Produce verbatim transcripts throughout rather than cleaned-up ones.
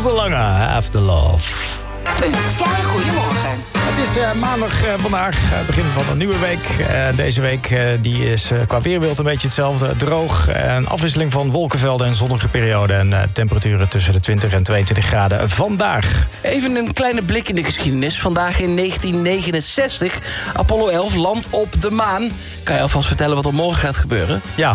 Niels de Lange, After Love. Een keigoedemorgen. Het is uh, maandag uh, vandaag, uh, begin van een nieuwe week. Uh, deze week uh, die is uh, qua weerbeeld een beetje hetzelfde. Droog, een afwisseling van wolkenvelden en zonnige perioden. En uh, temperaturen tussen de twintig en tweeëntwintig graden vandaag. Even een kleine blik in de geschiedenis. Vandaag in negentien negenenzestig, Apollo elf landt op de maan. Kan je alvast vertellen wat er morgen gaat gebeuren? Ja.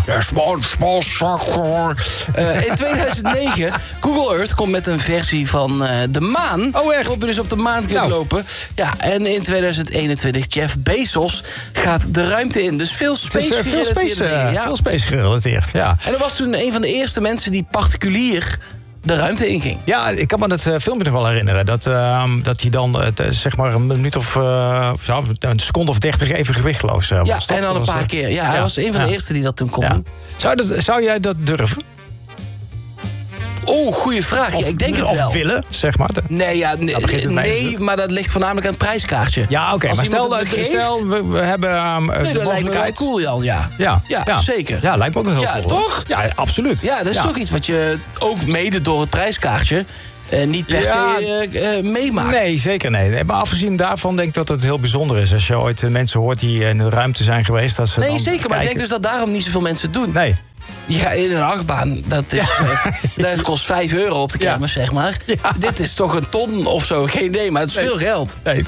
Uh, in tweeduizend negen, Google Earth komt met een versie van uh, de maan. Oh, echt? Waarop je dus op de maan kunt Nou. lopen. Ja, en in tweeduizend eenentwintig, Jeff Bezos gaat de ruimte in. Dus veel Het is space uh, veel, gerelateerde space, uh, dingen, ja. veel space gerelateerd, ja. En dat was toen een van de eerste mensen die particulier de ruimte inging. Ja, ik kan me dat uh, filmpje nog wel herinneren. Dat, uh, dat hij dan uh, t- zeg maar een minuut of uh, ja, een seconde of dertig even gewichtloos uh, Ja, was. toch? en al een Dat was, paar uh, keer. Ja, hij ja, was een van de ja. eerste die dat toen kon Ja. doen. Zou, dat, zou jij dat durven? Oeh, goede vraag. Ja, ik denk het of wel. willen, zeg maar. Nee, ja, nee, Daar begint het mee. nee, maar dat ligt voornamelijk aan het prijskaartje. Ja, oké. Okay, Als maar iemand stel, het dat, begeeft- stel we, we hebben um, Nee, de dat lijkt me wel mogelijkheid. cool, Jan, ja. Ja, Ja, zeker. Ja, lijkt me ook wel heel Ja, cool. hoor. toch? Ja, absoluut. Ja, dat is ja. toch iets wat je ook mede door het prijskaartje eh, niet per Ja. se eh, eh, meemaakt. Nee, zeker nee. Nee, maar afgezien daarvan denk ik dat het heel bijzonder is. Als je ooit uh, mensen hoort die in de ruimte zijn geweest. Dat ze Nee, dan zeker. Maar ik kijken. denk dus dat daarom niet zoveel mensen het doen. Nee. Je gaat in een achtbaan, dat, is, eh, dat kost vijf euro op de Ja. kermis, zeg maar. Ja. Dit is toch een ton of zo, geen idee, maar het is Nee. veel geld. nee